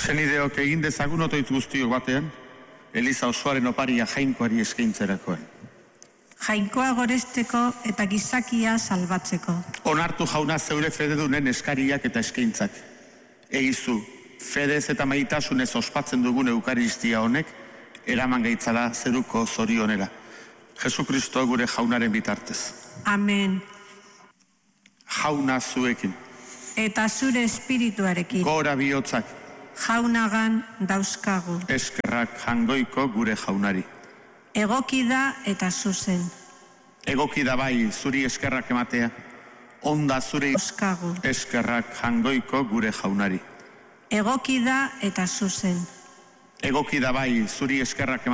Senideok egin dezagun otoitz guztiok batean, Eliza osoaren oparia jainkoari eskaintzerakoan. Jainkoa goresteko eta gizakia salbatzeko. Onartu jauna zeure fededunen eskariak eta eskaintzak. Egizu, fedez eta maitasunez ospatzen dugun eukaristia honek, eraman gaitzala zeruko zorionera. Jesukristo gure jaunaren bitartez. Amen. Jauna zuekin. Eta zure espirituarekin. Gora bihotzak. Jaunagan dauzkagu. Eskerrak jangoiko gure jaunari. Egoki da eta zuzen. Egoki da bai zuri eskerrak ematea. Onda zure dauzkagu. Eskerrak jangoiko gure jaunari. Egoki da eta zuzen. Egoki da bai zuri eskerrak ematea.